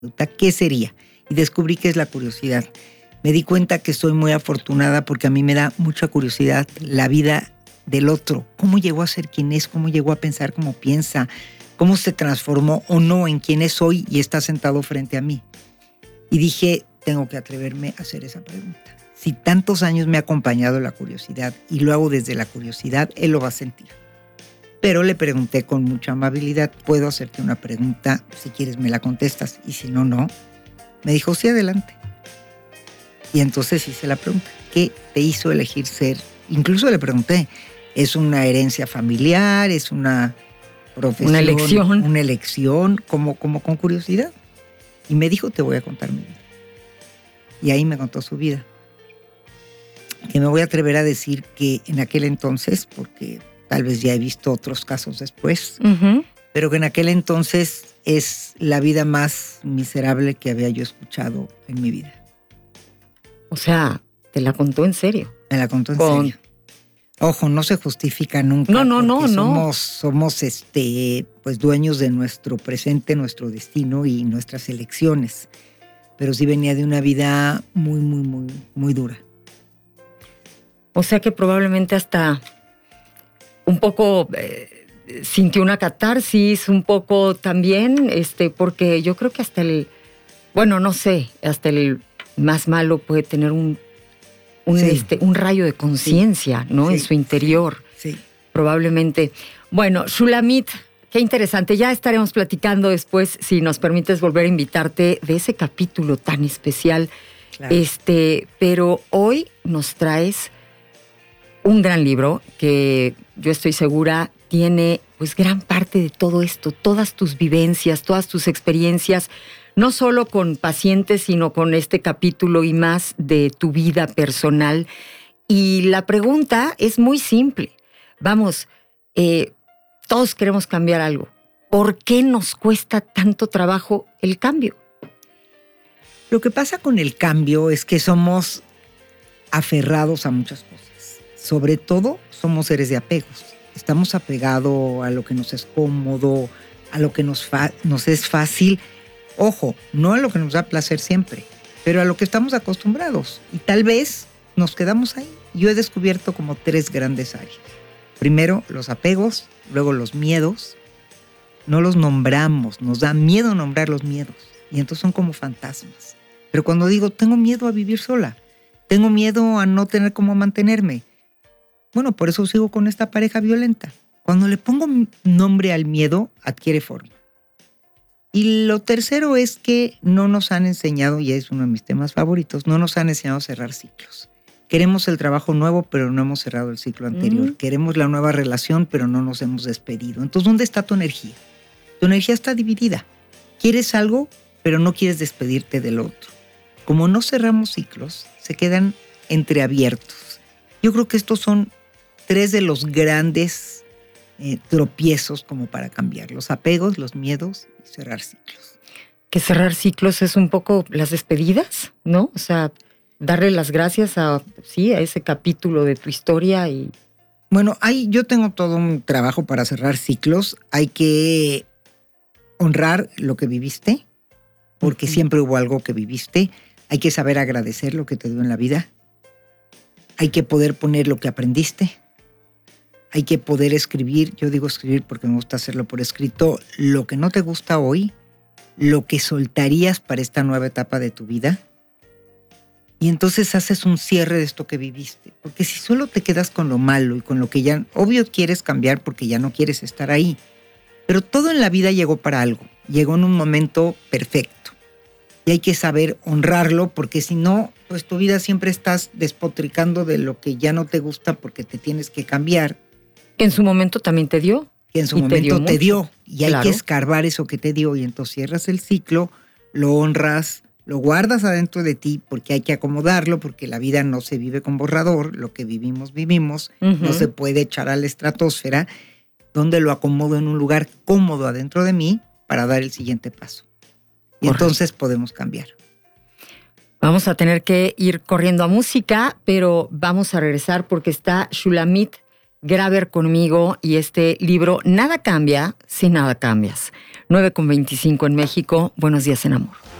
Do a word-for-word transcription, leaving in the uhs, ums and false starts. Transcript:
¿qué sería? Y descubrí que es la curiosidad. Me di cuenta que soy muy afortunada porque a mí me da mucha curiosidad la vida del otro. ¿Cómo llegó a ser quien es? ¿Cómo llegó a pensar como piensa? ¿Cómo se transformó o no en quien es hoy y está sentado frente a mí? Y dije, tengo que atreverme a hacer esa pregunta. Si tantos años me ha acompañado la curiosidad y lo hago desde la curiosidad, él lo va a sentir. Pero le pregunté con mucha amabilidad, ¿puedo hacerte una pregunta? Si quieres me la contestas y si no, no. Me dijo, sí, adelante. Y entonces hice la pregunta, ¿qué te hizo elegir ser? Incluso le pregunté, ¿es una herencia familiar? ¿Es una profesión? Una elección. Una elección, como, como con curiosidad. Y me dijo, te voy a contar mi vida. Y ahí me contó su vida. Que me voy a atrever a decir que en aquel entonces, porque tal vez ya he visto otros casos después, uh-huh. pero que en aquel entonces es la vida más miserable que había yo escuchado en mi vida. O sea, ¿te la contó en serio? Me la contó en Con... serio. Ojo, no se justifica nunca. No, no, no, somos, no. Somos este, pues, dueños de nuestro presente, nuestro destino y nuestras elecciones. Pero sí venía de una vida muy, muy, muy, muy dura. O sea que probablemente hasta un poco eh, sintió una catarsis, un poco también, este, porque yo creo que hasta el, bueno, no sé, hasta el más malo puede tener un, un, sí. este, un rayo de conciencia, sí. ¿no? Sí. En su interior, sí. Sí. probablemente. Bueno, Shulamit, qué interesante. Ya estaremos platicando después, si nos permites volver a invitarte, de ese capítulo tan especial. Claro. Este, pero hoy nos traes un gran libro que yo estoy segura tiene pues gran parte de todo esto, todas tus vivencias, todas tus experiencias, no solo con pacientes, sino con este capítulo y más de tu vida personal. Y la pregunta es muy simple. Vamos, eh, todos queremos cambiar algo. ¿Por qué nos cuesta tanto trabajo el cambio? Lo que pasa con el cambio es que somos aferrados a muchas cosas. Sobre todo, somos seres de apegos. Estamos apegados a lo que nos es cómodo, a lo que nos, fa- nos es fácil. Ojo, no a lo que nos da placer siempre, pero a lo que estamos acostumbrados. Y tal vez nos quedamos ahí. Yo he descubierto como tres grandes áreas. Primero, los apegos, luego los miedos. No los nombramos, nos da miedo nombrar los miedos. Y entonces son como fantasmas. Pero cuando digo, tengo miedo a vivir sola, tengo miedo a no tener cómo mantenerme, bueno, por eso sigo con esta pareja violenta. Cuando le pongo nombre al miedo, adquiere forma. Y lo tercero es que no nos han enseñado, y es uno de mis temas favoritos, no nos han enseñado a cerrar ciclos. Queremos el trabajo nuevo, pero no hemos cerrado el ciclo anterior. Mm. Queremos la nueva relación, pero no nos hemos despedido. Entonces, ¿dónde está tu energía? Tu energía está dividida. Quieres algo, pero no quieres despedirte del otro. Como no cerramos ciclos, se quedan entreabiertos. Yo creo que estos son tres de los grandes eh, tropiezos como para cambiar. Los apegos, los miedos y cerrar ciclos. Que cerrar ciclos es un poco las despedidas, ¿no? O sea, darle las gracias a, sí, a ese capítulo de tu historia y... Bueno, hay, yo tengo todo un trabajo para cerrar ciclos. Hay que honrar lo que viviste, porque uh-huh. siempre hubo algo que viviste. Hay que saber agradecer lo que te dio en la vida. Hay que poder poner lo que aprendiste. Hay que poder escribir, yo digo escribir porque me gusta hacerlo por escrito, lo que no te gusta hoy, lo que soltarías para esta nueva etapa de tu vida. Y entonces haces un cierre de esto que viviste. Porque si solo te quedas con lo malo y con lo que ya, obvio quieres cambiar porque ya no quieres estar ahí. Pero todo en la vida llegó para algo, llegó en un momento perfecto. Y hay que saber honrarlo porque si no, pues tu vida siempre estás despotricando de lo que ya no te gusta porque te tienes que cambiar. Que en su momento también te dio. Que en su y momento te dio, te dio. Y hay claro. que escarbar eso que te dio. Y entonces cierras el ciclo, lo honras, lo guardas adentro de ti porque hay que acomodarlo, porque la vida no se vive con borrador. Lo que vivimos, vivimos. Uh-huh. No se puede echar a la estratosfera. Donde lo acomodo en un lugar cómodo adentro de mí para dar el siguiente paso. Y Correcto. Entonces podemos cambiar. Vamos a tener que ir corriendo a música, pero vamos a regresar porque está Shulamit Graber conmigo y este libro, Nada cambia si nada cambias. nueve con veinticinco en México. Buenos días en amor.